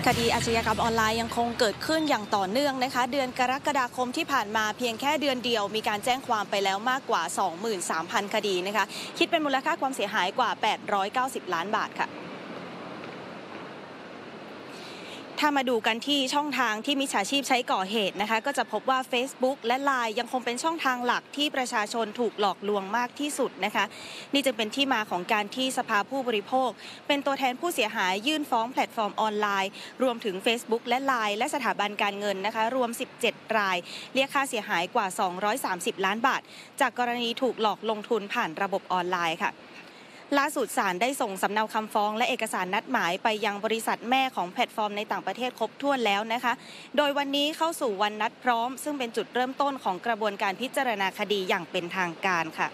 คดีอาชญากรรมออนไลน์ยังคงเกิดขึ้นอย่างต่อเนื่องนะคะเดือนกรกฎาคมที่ผ่านมาเพียงแค่เดือนเดียวมีการแจ้งความไปแล้วมากกว่า 23,000 คดีนะคะคิดเป็นมูลค่าความเสียหายกว่า890ล้านบาทค่ะถ้ามาดูกันที่ช่องทางที่มิจฉาชีพใช้ก่อเหตุนะคะก็จะพบว่า Facebook และ LINE ยังคงเป็นช่องทางหลักที่ประชาชนถูกหลอกลวงมากที่สุดนะคะนี่จึงเป็นที่มาของการที่สภาผู้บริโภคเป็นตัวแทนผู้เสียหายยื่นฟ้องแพลตฟอร์มออนไลน์รวมถึง Facebook และ LINE และสถาบันการเงินนะคะรวม17รายเรียกค่าเสียหายกว่า230ล้านบาทจากกรณีถูกหลอกลงทุนผ่านระบบออนไลน์ค่ะล่าสุดศาลได้ส่งสำเนาคำฟ้องและเอกสารนัดหมายไปยังบริษัทแม่ของแพลตฟอร์มในต่างประเทศครบถ้วนแล้วนะคะโดยวันนี้เข้าสู่วันนัดพร้อมซึ่งเป็นจุดเริ่มต้นของกระบวนการพิจารณาคดีอย่างเป็นทางการค่ะ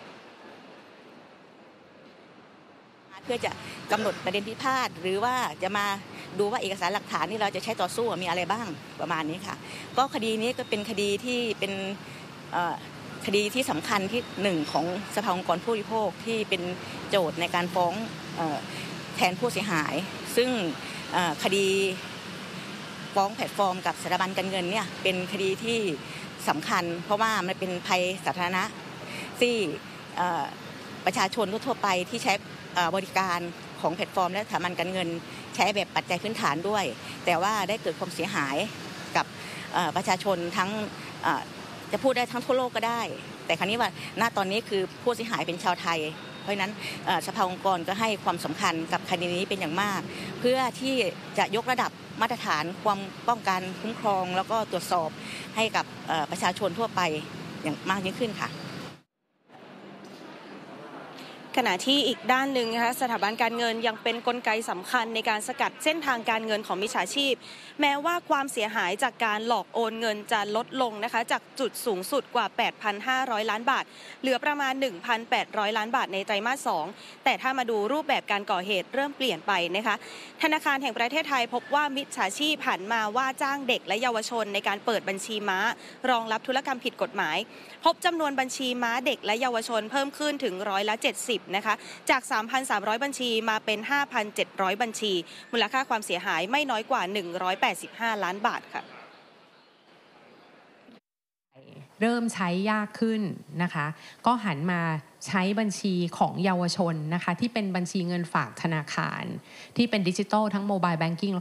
เพื่อจะกำหนดประเด็นพิพาทหรือว่าจะมาดูว่าเอกสารหลักฐานที่เราจะใช้ต่อสู้มีอะไรบ้างประมาณนี้ค่ะก็คดีนี้ก็เป็นคดีที่เป็นคดีที่สำคัญที่หนึ่งของสภาองค์กรผู้บริโภคที่เป็นโจทย์ในการฟ้องแทนผู้เสียหายซึ่งคดีฟ้องแพลตฟอร์มกับสถาบันการเงินเนี่ยเป็นคดีที่สำคัญเพราะว่ามันเป็นภัยสาธารณะที่ประชาชนทั่วไปที่ใช้บริการของแพลตฟอร์มและสถาบันการเงินใช้แบบปัจจัยพื้นฐานด้วยแต่ว่าได้เกิดความเสียหายกับประชาชนทั้งจะพูดได้ทั้งทั่วโลกก็ได้แต่ครั้นี้ว่าณตอนนี้คือผู้เสียหายเป็นชาวไทยเพราะฉะนั้นสภาองค์กรก็ให้ความสำคัญกับคดีนี้เป็นอย่างมากเพื่อที่จะยกระดับมาตรฐานความป้องกันคุ้มครองแล้วก็ตรวจสอบให้กับประชาชนทั่วไปอย่างมากยิ่งขึ้นค่ะขณะที่อีกด้านหนึ่งนะคะสถาบันการเงินยังเป็นกลไกสำคัญในการสกัดเส้นทางการเงินของมิจฉาชีพแม้ว่าความเสียหายจากการหลอกโอนเงินจะลดลงนะคะจากจุดสูงสุดกว่า 8,500 ล้านบาทเหลือประมาณ 1,800 ล้านบาทในไตรมาส 2แต่ถ้ามาดูรูปแบบการก่อเหตุเริ่มเปลี่ยนไปนะคะธนาคารแห่งประเทศไทยพบว่ามิจฉาชีพหันมาว่าจ้างเด็กและเยาวชนในการเปิดบัญชีม้ารองรับธุรกรรมผิดกฎหมายพบจำนวนบัญชีม้าเด็กและเยาวชนเพิ่มขึ้นถึง70%นะคะจาก 3,300 บัญชีมาเป็น 5,700 บัญชีมูลค่าความเสียหายไม่น้อยกว่า185ล้านบาทค่ะเริ่มใช้ยากขึ้นนะคะก็หันมาใช้บัญชีของเยาวชนนะคะที่เป็นบัญชีเงินฝากธนาคารที่เป็นดิจิทัลทั้งโมบายแบงกิ้ง